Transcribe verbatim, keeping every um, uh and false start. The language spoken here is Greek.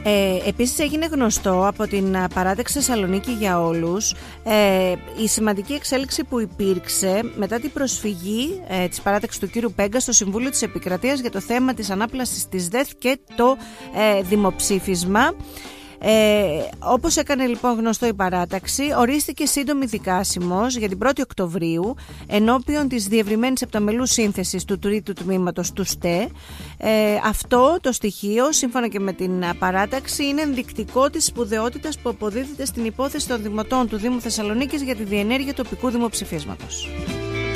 Ε, επίσης έγινε γνωστό από την παράταξη Θεσσαλονίκη για όλους ε, η σημαντική εξέλιξη που υπήρξε μετά την προσφυγή ε, της παράταξης του κ. Πέγκα στο Συμβούλιο της Επικρατείας για το θέμα της ανάπλασης της ΔΕΘ και το ε, δημοψήφισμα. Ε, όπως έκανε λοιπόν γνωστό η παράταξη, ορίστηκε σύντομη δικάσιμος για την πρώτη Οκτωβρίου ενώπιον της διευρυμένης επταμελούς σύνθεσης του τρίτου τμήματος του ΣΤΕ. Ε, αυτό το στοιχείο, σύμφωνα και με την παράταξη, είναι ενδεικτικό της σπουδαιότητας που αποδίδεται στην υπόθεση των δημοτών του Δήμου Θεσσαλονίκης για τη διενέργεια τοπικού δημοψηφίσματος.